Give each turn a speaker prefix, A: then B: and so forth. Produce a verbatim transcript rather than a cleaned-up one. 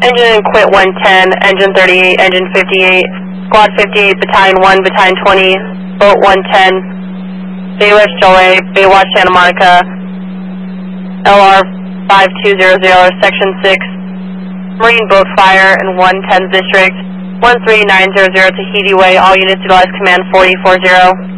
A: Engine quit one ten, engine thirty-eight, engine fifty-eight, squad fifty-eight, battalion one, battalion twenty, boat one ten, Baywatch Jolly, Baywatch Santa Monica, L R five two zero zero, section six, Marine boat fire in one ten district, one three nine zero zero Tahiti Way, all units utilize command forty four zero.